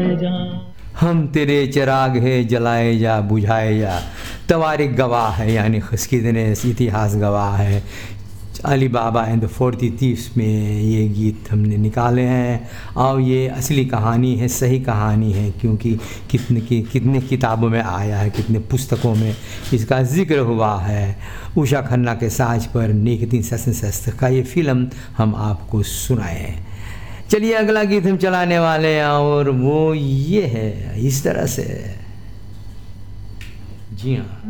हम तेरे चिराग है जलाए जा बुझाए जा, तवारिक गवाह है यानी खसकीदने इतिहास गवाह है। अली बाबा एंड द 40 थीव्स में ये गीत हमने निकाले हैं और ये असली कहानी है, सही कहानी है, क्योंकि कितने किताबों में आया है, कितने पुस्तकों में इसका जिक्र हुआ है। उषा खन्ना के साज पर नेकती ससन शस्त्र का ये फिल्म हम आपको सुनाए हैं। चलिए अगला गीत हम चलाने वाले हैं और वो ये है इस तरह से। जी हाँ।